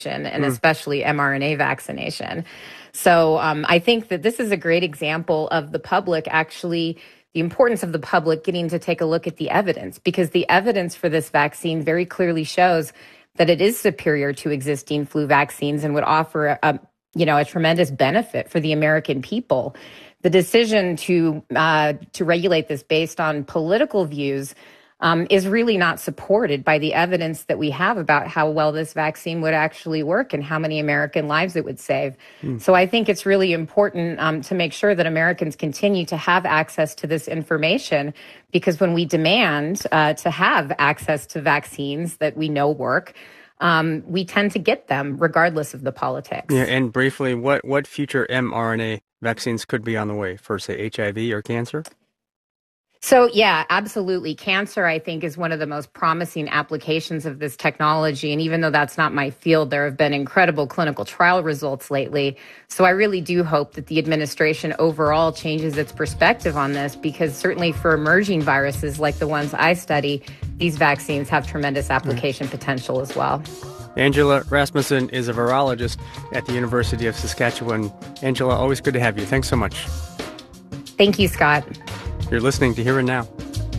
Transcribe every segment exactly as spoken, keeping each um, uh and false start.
and mm. especially mRNA vaccination. So um, I think that this is a great example of the public actually, the importance of the public getting to take a look at the evidence, because the evidence for this vaccine very clearly shows that it is superior to existing flu vaccines and would offer a, you know, a tremendous benefit for the American people. The decision to uh, to regulate this based on political views um, is really not supported by the evidence that we have about how well this vaccine would actually work and how many American lives it would save. Mm. So I think it's really important um, to make sure that Americans continue to have access to this information, because when we demand uh, to have access to vaccines that we know work, um, we tend to get them regardless of the politics. Yeah, and briefly, what, what future mRNA vaccines could be on the way for, say, H I V or cancer? So, yeah, absolutely. Cancer, I think, is one of the most promising applications of this technology. And even though that's not my field, there have been incredible clinical trial results lately. So I really do hope that the administration overall changes its perspective on this, because certainly for emerging viruses like the ones I study, these vaccines have tremendous application mm. potential as well. Angela Rasmussen is a virologist at the University of Saskatchewan. Angela, always good to have you. Thanks so much. Thank you, Scott. You're listening to Here and Now.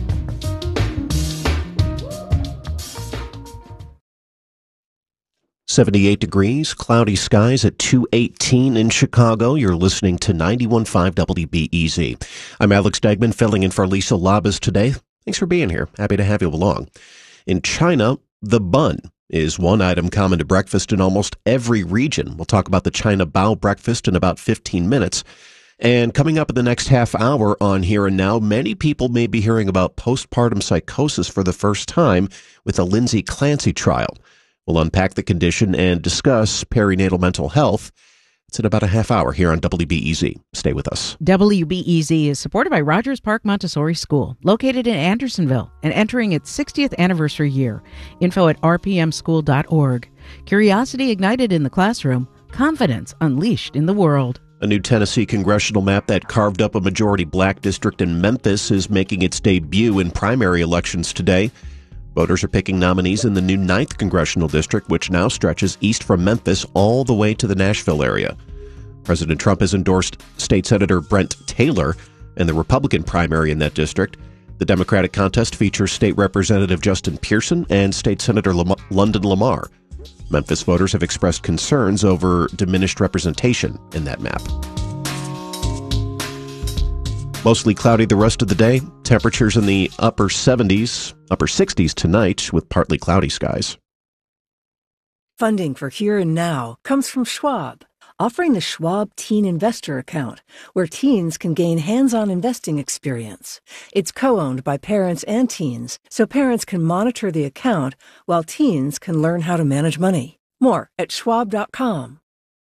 seventy-eight degrees, cloudy skies at two eighteen in Chicago. You're listening to ninety-one point five W B E Z. I'm Alex Degman, filling in for Lisa Labas today. Thanks for being here. Happy to have you along. In China, the bun is one item common to breakfast in almost every region. We'll talk about the China Bao breakfast in about fifteen minutes. And coming up in the next half hour on Here and Now, many people may be hearing about postpartum psychosis for the first time with the Lindsay Clancy trial. We'll unpack the condition and discuss perinatal mental health. It's in about a half hour here on W B E Z. Stay with us. W B E Z is supported by Rogers Park Montessori School, located in Andersonville and entering its sixtieth anniversary year. Info at r p m school dot org. Curiosity ignited in the classroom, confidence unleashed in the world. A new Tennessee congressional map that carved up a majority black district in Memphis is making its debut in primary elections today. Voters are picking nominees in the new ninth Congressional District, which now stretches east from Memphis all the way to the Nashville area. President Trump has endorsed State Senator Brent Taylor in the Republican primary in that district. The Democratic contest features State Representative Justin Pearson and State Senator Lam- London Lamar. Memphis voters have expressed concerns over diminished representation in that map. Mostly cloudy the rest of the day. Temperatures in the upper seventies, upper sixties tonight with partly cloudy skies. Funding for Here and Now comes from Schwab, offering the Schwab Teen Investor Account, where teens can gain hands-on investing experience. It's co-owned by parents and teens, so parents can monitor the account while teens can learn how to manage money. More at schwab dot com.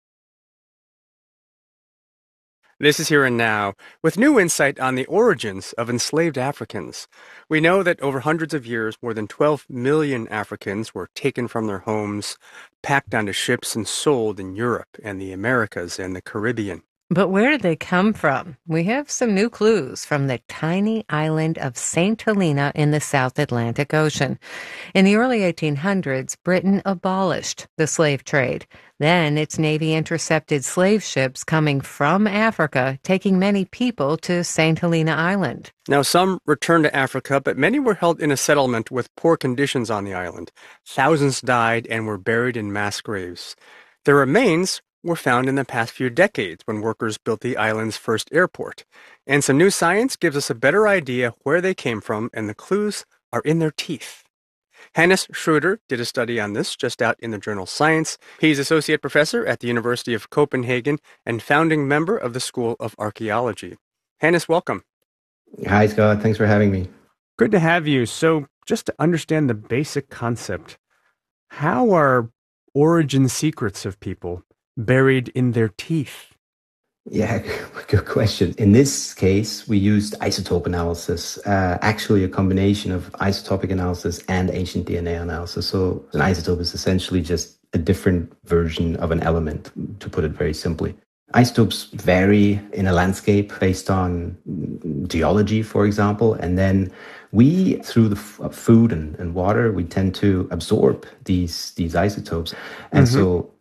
This is Here and Now, with new insight on the origins of enslaved Africans. We know that over hundreds of years, more than twelve million Africans were taken from their homes, packed onto ships, and sold in Europe and the Americas and the Caribbean. But where did they come from? We have some new clues from the tiny island of Saint Helena in the South Atlantic Ocean. In the early eighteen hundreds, Britain abolished the slave trade. Then its navy intercepted slave ships coming from Africa, taking many people to Saint Helena Island. Now, some returned to Africa, but many were held in a settlement with poor conditions on the island. Thousands died and were buried in mass graves. Their remains were found in the past few decades when workers built the island's first airport. And some new science gives us a better idea where they came from, and the clues are in their teeth. Hannes Schroeder did a study on this just out in the journal Science. He's associate professor at the University of Copenhagen and founding member of the School of Archaeology. Hannes, welcome. Hi, Scott. Thanks for having me. Good to have you. So just to understand the basic concept, how are origin secrets of people buried in their teeth? Yeah, good question. In this case, we used isotope analysis, uh, actually a combination of isotopic analysis and ancient D N A analysis. So an isotope is essentially just a different version of an element, to put it very simply. Isotopes vary in a landscape based on geology, for example, and then we, through the f- food and, and water, we tend to absorb these these isotopes. And mm-hmm. so